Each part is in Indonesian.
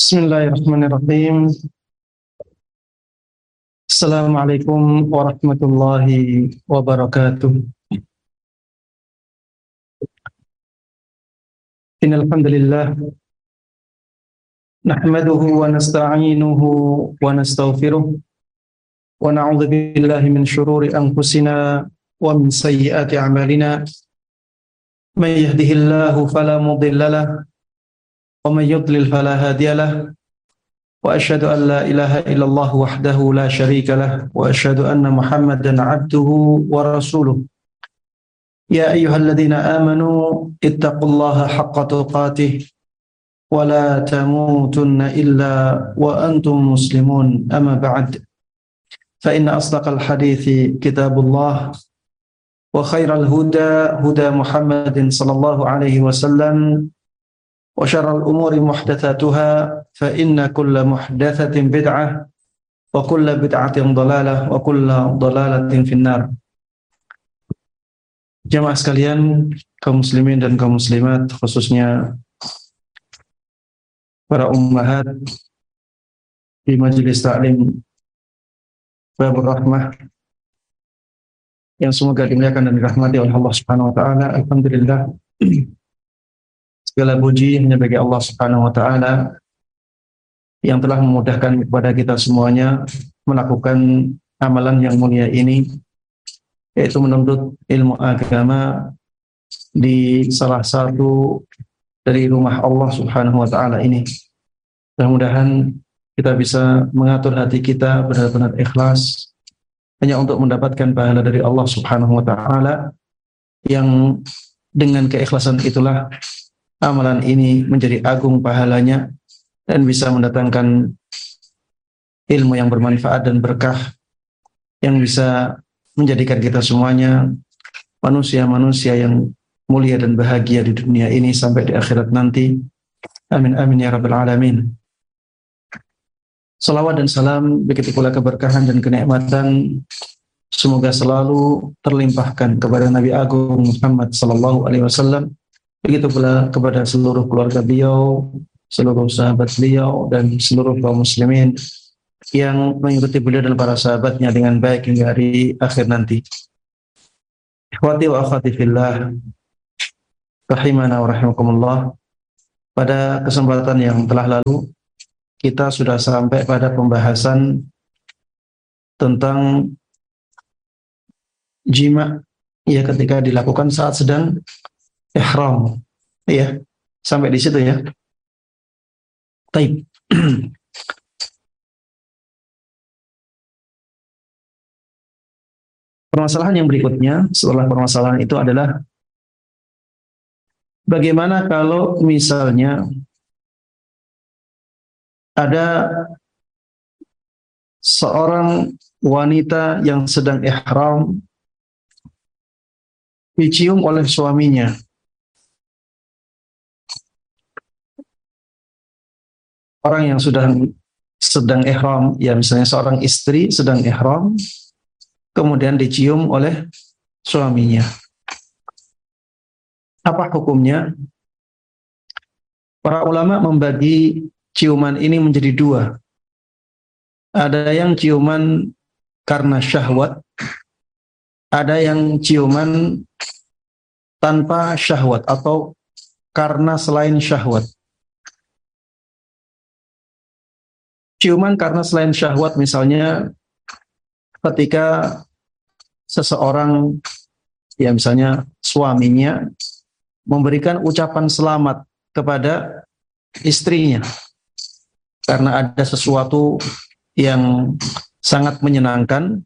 Bismillahirrahmanirrahim. Assalamualaikum warahmatullahi wabarakatuh. Innal hamdalillah nahmaduhu wa nasta'inuhu wa nastaghfiruh wa na'udzu billahi min shururi anfusina wa min sayyiati a'malina. May yahdihillahu fala mudilla lahu wa may yudlil fala hadiya lahu. وأشهد أن لا إله إلا الله وحده لا شريك له وأشهد أن محمدا عبده ورسوله يا أيها الذين آمنوا اتقوا الله حق تقاته ولا تموتن إلا وأنتم مسلمون أما بعد فإن أصدق الحديث كتاب الله وخير الهدى هدى محمد صلى الله عليه وسلم وشر الأمور محدثاتها فإن كل محدثة بدعة وكل بدعة ضلالة وكل ضلالة في النار. Jamaah sekalian, kaum muslimin dan kaum muslimat, khususnya para ummahat di majelis taklim Babur Rahmah yang semoga dimuliakan dan dirahmati oleh Allah Subhanahu wa taala. Alhamdulillah, segala puji hanya bagi Allah Subhanahu wa taala yang telah memudahkan kepada kita semuanya melakukan amalan yang mulia ini, yaitu menuntut ilmu agama di salah satu dari rumah Allah Subhanahu wa taala ini. Mudah-mudahan kita bisa mengatur hati kita benar-benar ikhlas hanya untuk mendapatkan pahala dari Allah Subhanahu wa taala, yang dengan keikhlasan itulah amalan ini menjadi agung pahalanya dan bisa mendatangkan ilmu yang bermanfaat dan berkah yang bisa menjadikan kita semuanya manusia-manusia yang mulia dan bahagia di dunia ini sampai di akhirat nanti. Amin amin ya rabbal alamin. Salawat dan salam, begitu pula keberkahan dan kenikmatan semoga selalu terlimpahkan kepada Nabi Agung Muhammad sallallahu alaihi wasallam, begitu pula kepada seluruh keluarga beliau, seluruh sahabat beliau, dan seluruh kaum muslimin yang mengikuti beliau dan para sahabatnya dengan baik hingga hari akhir nanti. Ikhwati wa akhwati fillah, rahimana wa rahimakumullah. Pada kesempatan yang telah lalu, kita sudah sampai pada pembahasan tentang jima ya ketika dilakukan saat sedang ihram. Ya, sampai di situ ya. Baik. Permasalahan yang berikutnya setelah permasalahan itu adalah bagaimana kalau misalnya ada seorang wanita yang sedang ihram dicium oleh suaminya. Orang yang sedang ihram, ya misalnya seorang istri sedang ihram, kemudian dicium oleh suaminya. Apa hukumnya? Para ulama membagi ciuman ini menjadi dua. Ada yang ciuman karena syahwat, ada yang ciuman tanpa syahwat atau karena selain syahwat. Ciuman karena selain syahwat misalnya ketika seseorang, ya misalnya suaminya, memberikan ucapan selamat kepada istrinya karena ada sesuatu yang sangat menyenangkan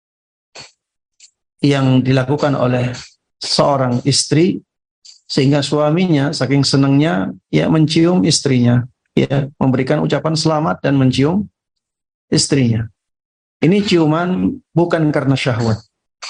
yang dilakukan oleh seorang istri, sehingga suaminya saking senangnya ya mencium istrinya, ya memberikan ucapan selamat dan mencium istrinya. Ini ciuman bukan karena syahwat.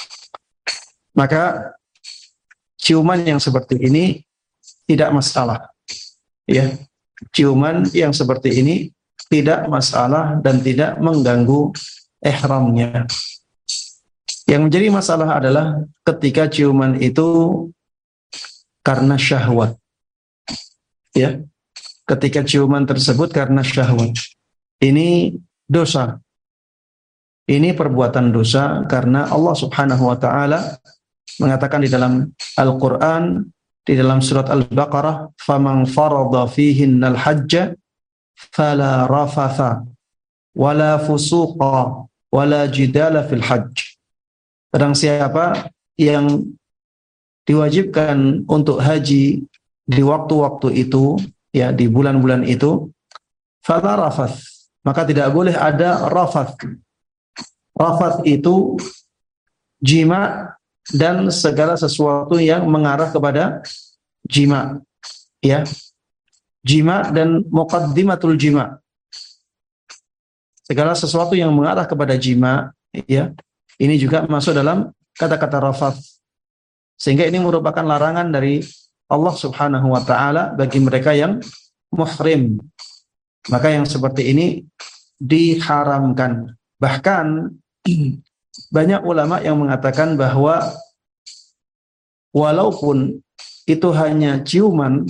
Maka ciuman yang seperti ini tidak masalah. Ya, ciuman yang seperti ini tidak masalah dan tidak mengganggu ihramnya. Yang menjadi masalah adalah ketika ciuman itu karena syahwat. Ya. ketika ciuman tersebut karena syahwat. Ini dosa. Ini perbuatan dosa karena Allah Subhanahu wa taala mengatakan di dalam Al-Qur'an, di dalam surat Al-Baqarah, "Faman farada fihinnal hajja fala rafatha wala fusuqa wala jidala fil hajj." Barang siapa yang diwajibkan untuk haji di waktu-waktu itu, ya di bulan-bulan itu, fala rafath, maka tidak boleh ada rafath. Rafath itu jima dan segala sesuatu yang mengarah kepada jima, ya. Jima dan muqaddimatul jima. Segala sesuatu yang mengarah kepada jima, ya. Ini juga masuk dalam kata-kata rafath. Sehingga ini merupakan larangan dari Allah Subhanahu wa taala bagi mereka yang muhrim. Maka yang seperti ini diharamkan. Bahkan banyak ulama yang mengatakan bahwa walaupun itu hanya ciuman,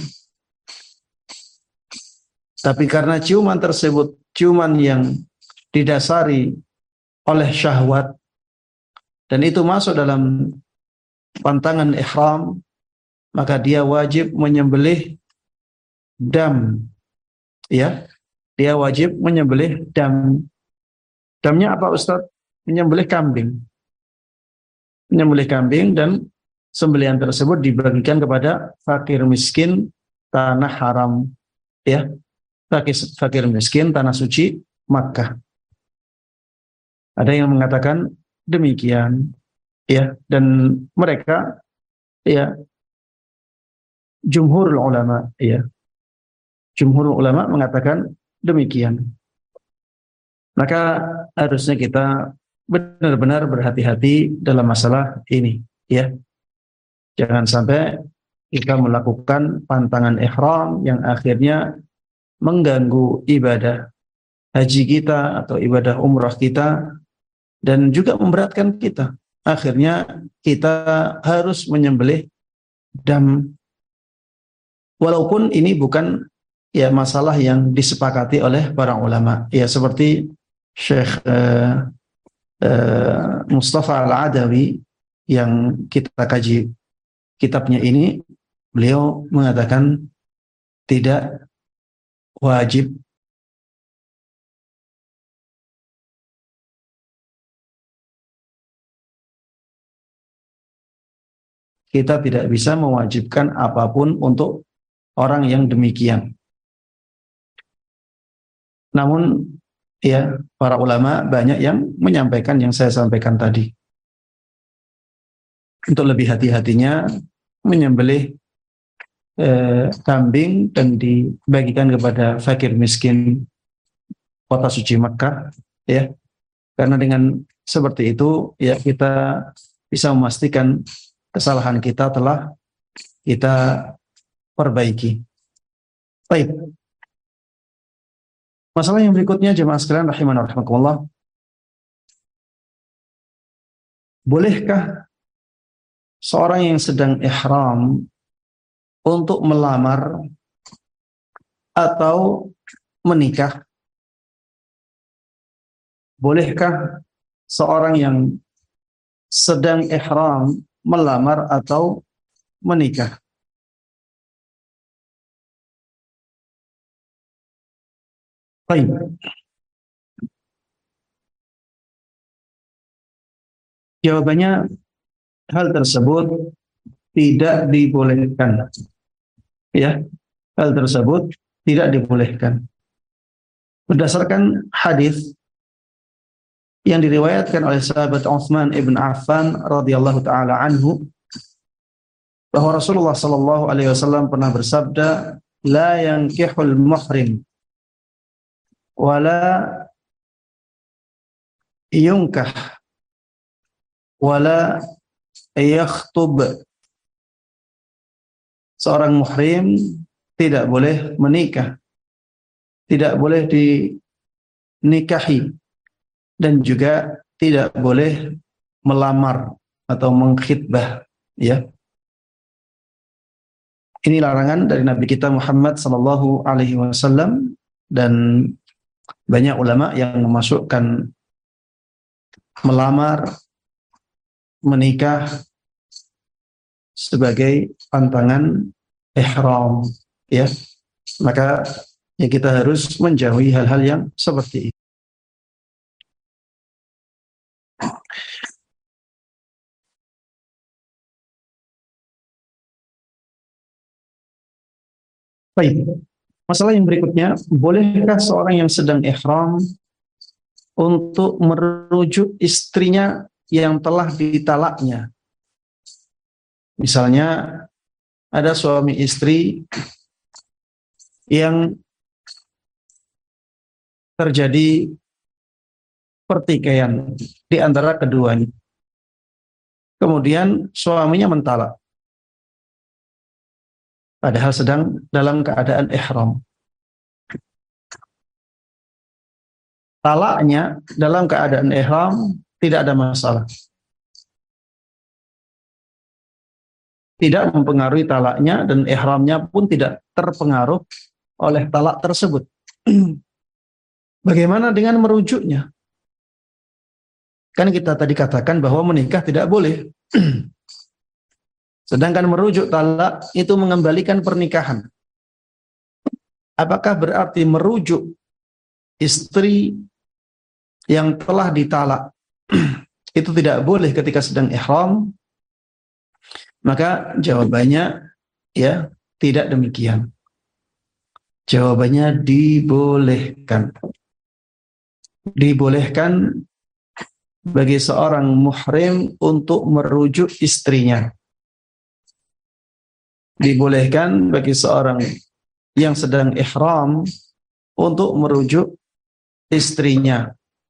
tapi karena ciuman tersebut ciuman yang didasari oleh syahwat dan itu masuk dalam pantangan ihram, maka dia wajib menyembelih dam. Ya, dia wajib menyembelih dam. Damnya apa, Ustaz? Menyembelih kambing. Menyembelih kambing, dan sembelihan tersebut dibagikan kepada fakir miskin tanah haram, ya. Fakir miskin tanah suci Makkah. Ada yang mengatakan demikian, ya, dan mereka, ya, jumhur ulama, ya. Jumhur ulama mengatakan demikian. Maka harusnya kita benar-benar berhati-hati dalam masalah ini, ya. Jangan sampai kita melakukan pantangan ihram yang akhirnya mengganggu ibadah haji kita atau ibadah umrah kita dan juga memberatkan kita. Akhirnya kita harus menyembelih dam, walaupun ini bukan, ya, masalah yang disepakati oleh para ulama, ya, seperti Syekh Mustafa Al-Adawi yang kita kaji kitabnya ini, beliau mengatakan tidak wajib kita tidak bisa mewajibkan apapun untuk orang yang demikian. Namun, ya, para ulama banyak yang menyampaikan yang saya sampaikan tadi. Untuk lebih hati-hatinya menyembelih kambing dan dibagikan kepada fakir miskin kota suci Makkah, ya. Karena dengan seperti itu, ya, kita bisa memastikan kesalahan kita telah kita perbaiki. Baik. Masalah yang berikutnya, jemaah sekalian rahimana rahimakumullah. Bolehkah seorang yang sedang ihram untuk melamar atau menikah? Bolehkah seorang yang sedang ihram melamar atau menikah? Baik. Jawabannya, hal tersebut tidak dibolehkan. Ya, hal tersebut tidak dibolehkan. Berdasarkan hadis yang diriwayatkan oleh sahabat Utsman ibn Affan radhiyallahu taala anhu, bahwa Rasulullah sallallahu alaihi wasallam pernah bersabda, "La yankihul muhrim wala yunkah wala yakhtub." Seorang muhrim tidak boleh menikah, tidak boleh dinikahi, dan juga tidak boleh melamar atau mengkhitbah, ya. Ini larangan dari Nabi kita Muhammad sallallahu alaihi wasallam, dan banyak ulama yang memasukkan melamar, menikah sebagai pantangan ihram, ya. Maka ya kita harus menjauhi hal-hal yang seperti itu. Baik. Masalah yang berikutnya, bolehkah seorang yang sedang ihram untuk merujuk istrinya yang telah ditalaknya? Misalnya ada suami istri yang terjadi pertikaian di antara keduanya. Kemudian suaminya mentalak, padahal sedang dalam keadaan ihram. Talaknya dalam keadaan ihram tidak ada masalah. Tidak mempengaruhi talaknya, dan ihramnya pun tidak terpengaruh oleh talak tersebut. Bagaimana dengan merujuknya? Kan kita tadi katakan bahwa menikah tidak boleh. Sedangkan merujuk talak itu mengembalikan pernikahan. Apakah berarti merujuk istri yang telah ditalak itu tidak boleh ketika sedang ihram? Maka jawabannya ya tidak demikian. Jawabannya dibolehkan. Dibolehkan bagi seorang muhrim untuk merujuk istrinya. Dibolehkan bagi seorang yang sedang ihram untuk merujuk istrinya.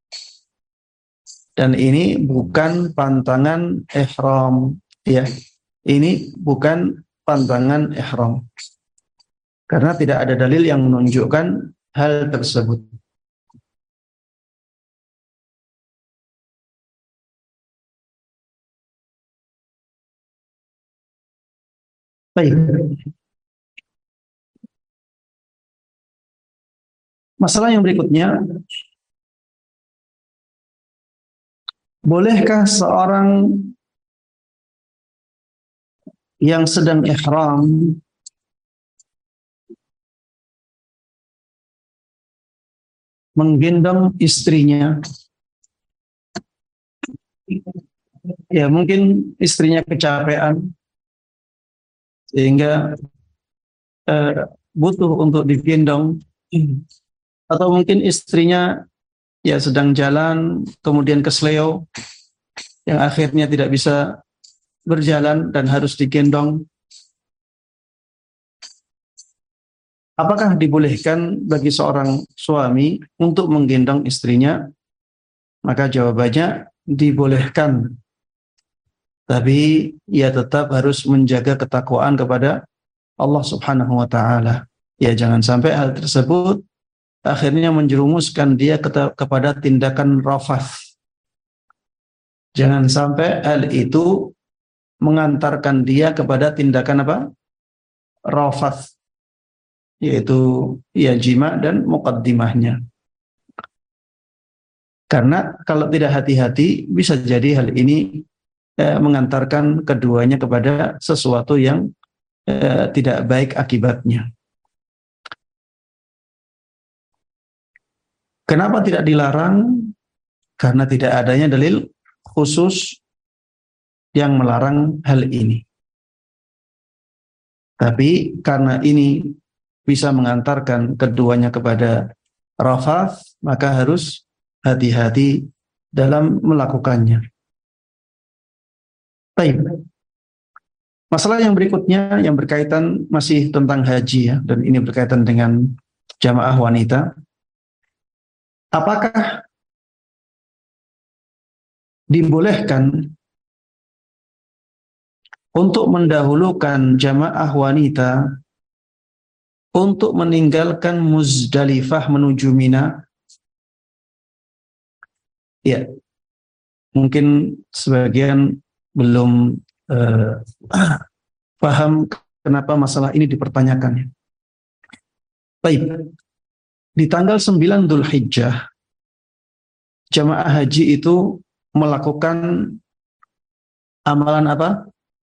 Dan ini bukan pantangan ihram, ya. Ini bukan pantangan ihram. Karena tidak ada dalil yang menunjukkan hal tersebut. Baik. Masalah yang berikutnya, bolehkah seorang yang sedang ihram menggendong istrinya? Ya, mungkin istrinya kecapean sehingga butuh untuk digendong, atau mungkin istrinya ya sedang jalan kemudian kesleo yang akhirnya tidak bisa berjalan dan harus digendong. Apakah dibolehkan bagi seorang suami untuk menggendong istrinya? Maka jawabannya dibolehkan. Tapi ia tetap harus menjaga ketakwaan kepada Allah Subhanahu wa taala. Ya, jangan sampai hal tersebut akhirnya menjerumuskan dia kepada tindakan rafath. Jangan sampai hal itu mengantarkan dia kepada tindakan apa? Rafath, yaitu ya jima dan muqaddimahnya. Karena kalau tidak hati-hati bisa jadi hal ini mengantarkan keduanya kepada sesuatu yang tidak baik akibatnya. Kenapa tidak dilarang? Karena tidak adanya dalil khusus yang melarang hal ini. Tapi karena ini bisa mengantarkan keduanya kepada rafath, maka harus hati-hati dalam melakukannya. Baik. Masalah yang berikutnya yang berkaitan masih tentang haji, ya, dan ini berkaitan dengan jamaah wanita. Apakah dibolehkan untuk mendahulukan jamaah wanita untuk meninggalkan Muzdalifah menuju Mina? Ya, mungkin sebagian belum paham kenapa masalah ini dipertanyakan. Baik, di tanggal 9 Dzulhijjah, jamaah haji itu melakukan amalan apa?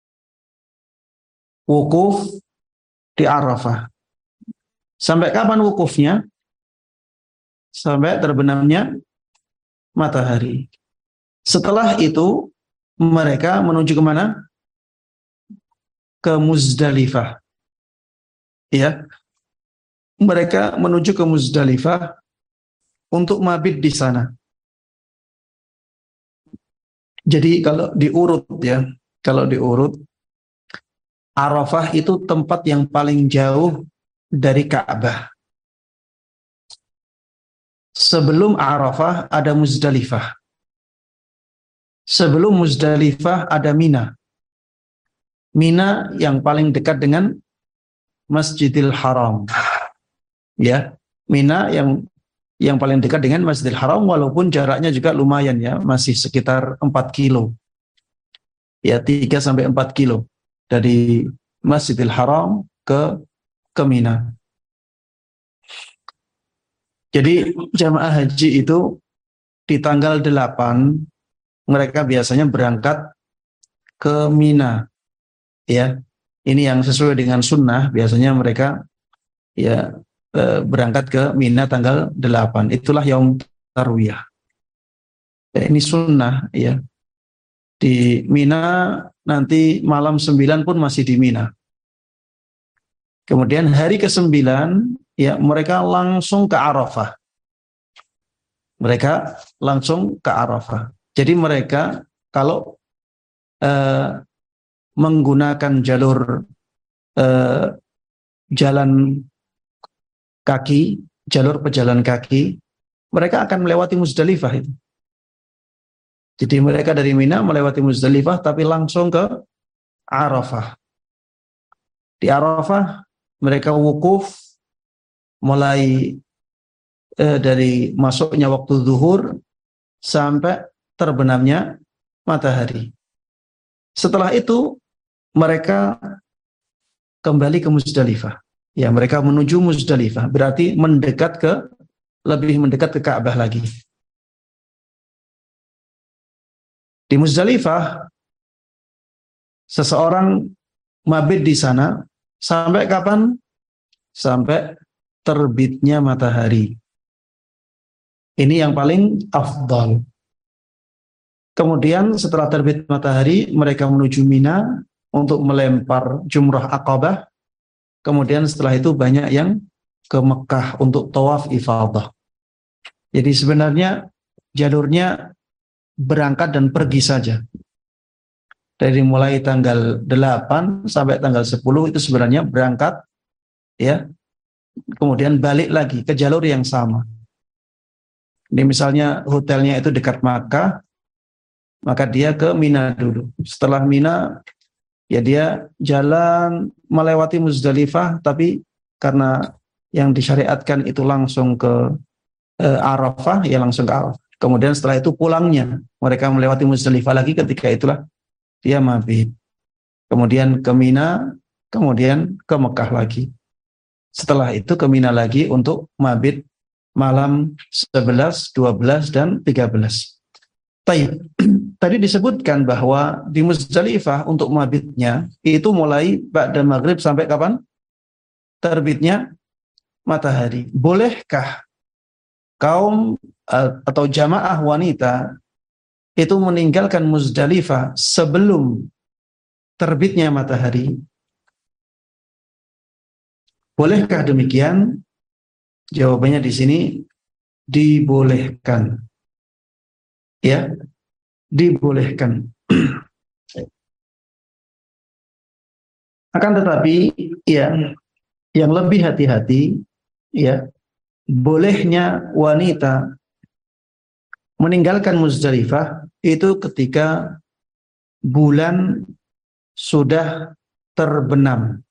Wukuf di Arafah. Sampai kapan wukufnya? Sampai terbenamnya matahari. Setelah itu mereka menuju kemana? Ke Muzdalifah. Ya, mereka menuju ke Muzdalifah untuk mabit di sana. Jadi kalau diurut ya, kalau diurut, Arafah itu tempat yang paling jauh dari Ka'bah. Sebelum Arafah ada Muzdalifah. Sebelum Muzdalifah ada Mina. Mina yang paling dekat dengan Masjidil Haram. Ya, Mina yang paling dekat dengan Masjidil Haram, walaupun jaraknya juga lumayan ya, masih sekitar 4 kilo. Ya, 3 sampai 4 kilo dari Masjidil Haram ke Mina. Jadi jamaah haji itu di tanggal 8 mereka biasanya berangkat ke Mina. Ya, ini yang sesuai dengan sunnah, biasanya mereka ya berangkat ke Mina tanggal 8. Itulah Yaum Tarwiyah. Ya, ini sunnah ya. Di Mina nanti malam 9 pun masih di Mina. Kemudian hari ke-9 ya mereka langsung ke Arafah. Mereka langsung ke Arafah. Jadi mereka kalau menggunakan jalur jalan kaki, jalur pejalan kaki, mereka akan melewati Muzdalifah itu. Jadi mereka dari Mina melewati Muzdalifah tapi langsung ke Arafah. Di Arafah mereka wukuf mulai dari masuknya waktu zuhur sampai terbenamnya matahari. Setelah itu mereka kembali ke Muzdalifah. Ya, mereka menuju Muzdalifah, berarti lebih mendekat ke Ka'bah lagi. Di Muzdalifah seseorang mabit di sana sampai kapan? Sampai terbitnya matahari. Ini yang paling afdal. Kemudian setelah terbit matahari mereka menuju Mina untuk melempar jumrah Aqabah. Kemudian setelah itu banyak yang ke Mekah untuk tawaf ifadah. Jadi sebenarnya jalurnya berangkat dan pergi saja. Dari mulai tanggal 8 sampai tanggal 10 itu sebenarnya berangkat ya. Kemudian balik lagi ke jalur yang sama. Ini misalnya hotelnya itu dekat Makkah, maka dia ke Mina dulu. Setelah Mina ya dia jalan melewati Muzdalifah, tapi karena yang disyariatkan itu langsung ke Arafah, ya langsung ke Arafah. Kemudian setelah itu pulangnya mereka melewati Muzdalifah lagi, ketika itulah dia mabit. Kemudian ke Mina, kemudian ke Mekah lagi. Setelah itu ke Mina lagi untuk mabit malam 11, 12 dan 13. Tadi disebutkan bahwa di Muzdalifah untuk mabitnya itu mulai ba'da maghrib sampai kapan? Terbitnya matahari. Bolehkah kaum atau jamaah wanita itu meninggalkan Muzdalifah sebelum terbitnya matahari? Bolehkah demikian? Jawabannya di sini dibolehkan. Ya, dibolehkan. Akan tetapi ya yang lebih hati-hati ya, bolehnya wanita meninggalkan Muzdalifah itu ketika bulan sudah terbenam.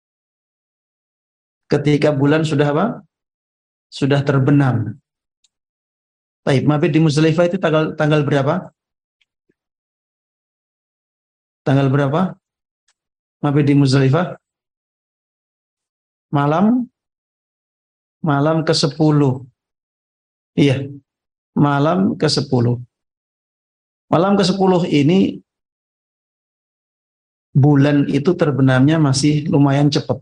Ketika bulan sudah apa? Sudah terbenam. Baik, mabit di Muzdalifah itu tanggal berapa? Tanggal berapa? Mabit di Muzdalifah? malam ke-10. Iya, malam ke-10. Malam ke-10 ini bulan itu terbenamnya masih lumayan cepat.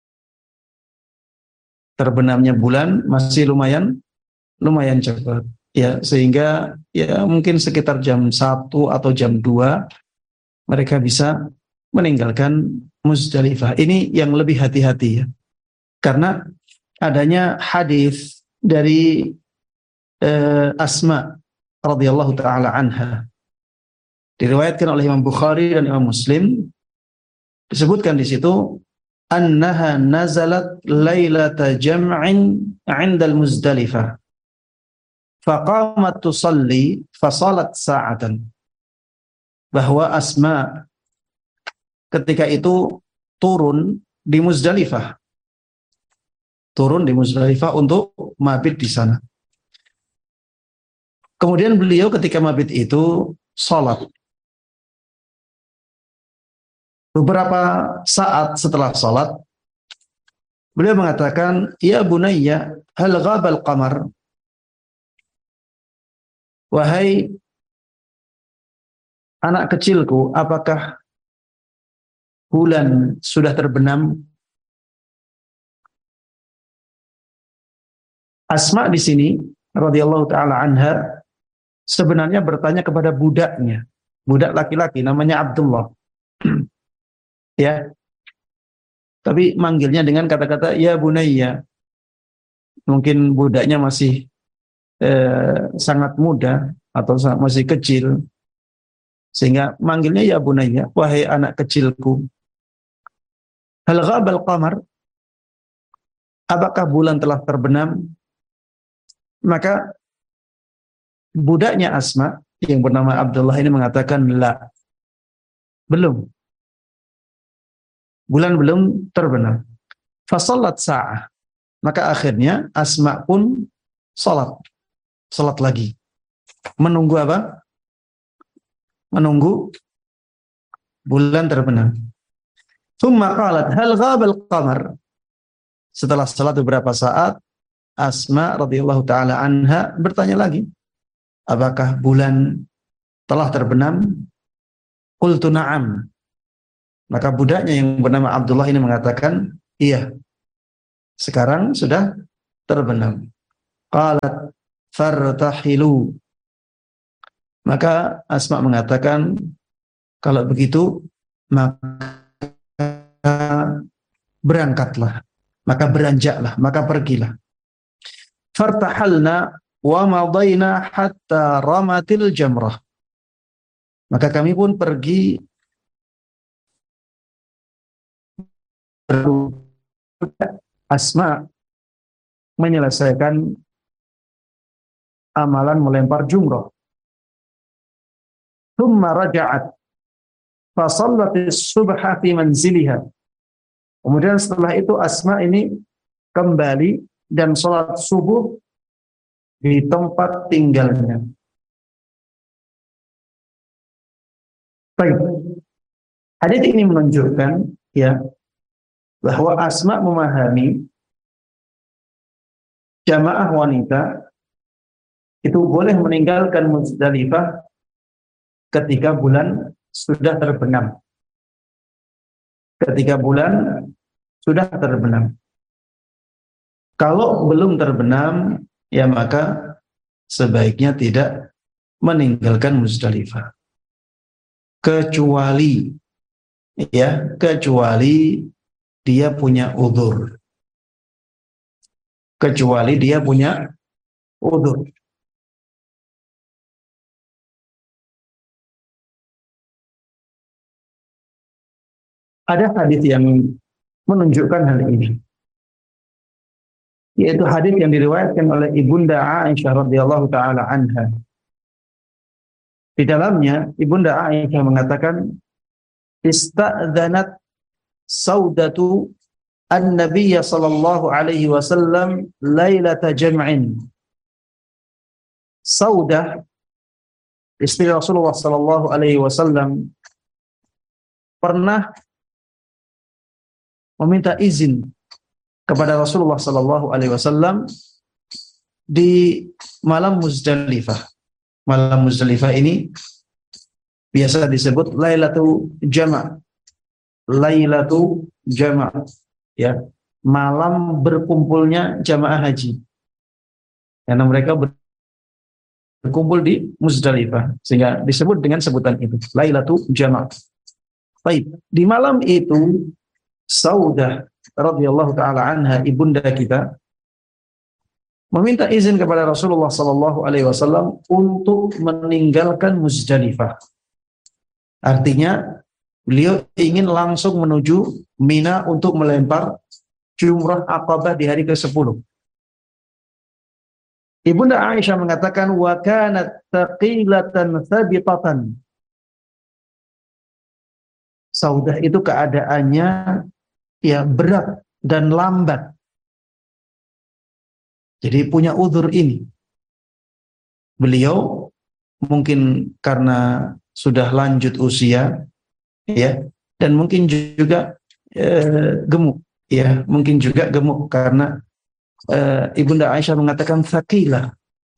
Terbenamnya bulan masih lumayan cepat. Ya, sehingga ya mungkin sekitar jam 1 atau jam 2 mereka bisa meninggalkan Muzdalifah. Ini yang lebih hati-hati ya. Karena adanya hadis dari Asma radhiyallahu taala anha. Diriwayatkan oleh Imam Bukhari dan Imam Muslim, disebutkan di situ annaha nazalat lailata jam'in 'inda al-Muzdalifah. Faqamat tusalli fasalat sa'atan. Bahwa Asma ketika itu turun di Muzdalifah. Turun di Muzdalifah untuk mabit di sana. Kemudian beliau ketika mabit itu salat. Beberapa saat setelah salat, beliau mengatakan, "Ya bunayya, hal ghabal qamar?" Wahai anak kecilku, apakah bulan sudah terbenam? Asma di sini radhiyallahu taala anha sebenarnya bertanya kepada budaknya, budak laki-laki namanya Abdullah. Ya. Tapi manggilnya dengan kata-kata ya bunayya. Mungkin budaknya masih sangat muda atau masih kecil, sehingga manggilnya ya bunayya, wahai anak kecilku. Hal ghabal qamar? Apakah bulan telah terbenam? Maka budaknya Asma yang bernama Abdullah ini mengatakan la. Belum. Bulan belum terbenam. Fasallat sa'ah. Maka akhirnya Asma pun salat lagi. Menunggu apa? Menunggu bulan terbenam. Tsumma qalat hal ghabal qamar? Setelah salat beberapa saat, Asma radhiyallahu taala anha bertanya lagi, apakah bulan telah terbenam? Qultu na'am. Maka budaknya yang bernama Abdullah ini mengatakan, iya, sekarang sudah terbenam. Qalat fartahilu. Maka Asma mengatakan, kalau begitu maka berangkatlah, maka beranjaklah, maka pergilah. Fartahalna wa madayna hatta ramatil jamrah. Maka kami pun pergi Asma menyelesaikan amalan melempar jumrah. Thumma raja'at fa shallatis subha fi manziliha. Kemudian setelah itu Asma ini kembali dan salat subuh di tempat tinggalnya. Baik. Hadis ini menunjukkan ya bahwa Asma memahami jamaah wanita itu boleh meninggalkan Muzdalifah ketika bulan sudah terbenam. Ketika bulan sudah terbenam. Kalau belum terbenam, ya maka sebaiknya tidak meninggalkan Muzdalifah. Kecuali dia punya udzur. Kecuali dia punya udzur. Ada hadis yang menunjukkan hal ini, yaitu hadis yang diriwayatkan oleh Ibunda Aisyah radhiyallahu taala anha. Di dalamnya Ibunda Aisyah mengatakan, ista'dzanat Saudatu an-Nabiy sallallahu alaihi wasallam lailata jam'in. Saudah istri Rasulullah sallallahu alaihi wasallam pernah meminta izin kepada Rasulullah sallallahu alaihi wasallam di malam Muzdalifah. Malam Muzdalifah ini biasa disebut Lailatul Jama'. Lailatul Jama', ya, malam berkumpulnya jamaah haji. Karena mereka berkumpul di Muzdalifah, sehingga disebut dengan sebutan itu, Lailatul Jama'. Baik, di malam itu Saudah radhiyallahu taala anha, ibunda kita, meminta izin kepada Rasulullah sallallahu alaihi wasallam untuk meninggalkan Muzdalifah. Artinya beliau ingin langsung menuju Mina untuk melempar jumrah Aqabah di hari ke-10. Ibunda Aisyah mengatakan wa kanat thaqilatan thabitatan. Saudah itu keadaannya ya berat dan lambat. Jadi punya uzur ini. Beliau mungkin karena sudah lanjut usia, ya, dan mungkin juga gemuk, ya, mungkin juga gemuk karena Ibunda Aisyah mengatakan tsaqilah.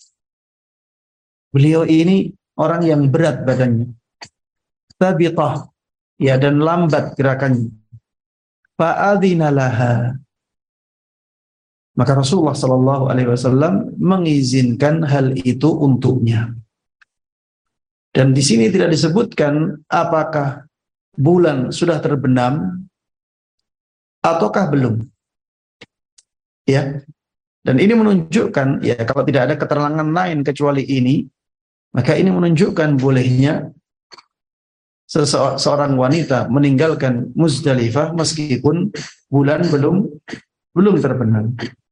Beliau ini orang yang berat badannya, thabitah, ya, dan lambat gerakannya. Fa'adzina laha. Maka Rasulullah sallallahu alaihi wasallam mengizinkan hal itu untuknya. Dan di sini tidak disebutkan apakah bulan sudah terbenam ataukah belum. Ya. Dan ini menunjukkan, ya, kalau tidak ada keterangan lain kecuali ini, maka ini menunjukkan bolehnya seorang wanita meninggalkan Muzdalifah meskipun bulan belum terbenam.